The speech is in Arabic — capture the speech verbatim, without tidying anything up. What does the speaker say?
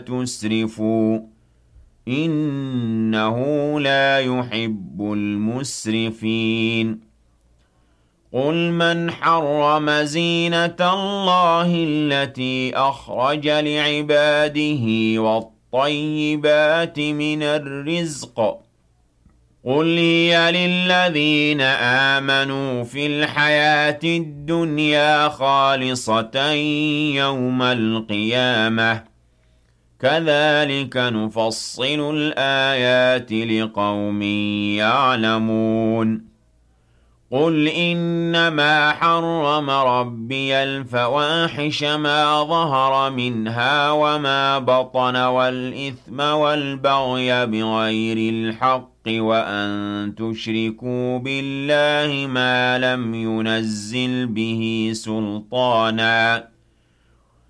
تُسْرِفُوا ۚ إِنَّهُ لَا يُحِبُّ الْمُسْرِفِينَ قُلْ مَنْ حَرَّمَ زِينَةَ اللَّهِ الَّتِي أَخْرَجَ لِعِبَادِهِ وَالطَّيِّبَاتِ مِنَ الرِّزْقِ ۚ قُلْ هِيَ لِلَّذِينَ آمَنُوا فِي الْحَيَاةِ الدُّنْيَا خَالِصَةً يَوْمَ الْقِيَامَةِ ۗ كَذَٰلِكَ نُفَصِّلُ الْآيَاتِ لِقَوْمٍ يَعْلَمُونَ قُلْ إِنَّمَا حَرَّمَ رَبِّيَ الْفَوَاحِشَ مَا ظَهَرَ مِنْهَا وَمَا بَطَنَ وَالْإِثْمَ وَالْبَغْيَ بِغَيْرِ الْحَقِّ وَأَن تُشْرِكُوا بِاللَّهِ مَا لَمْ يُنَزِّلْ بِهِ سُلْطَانًا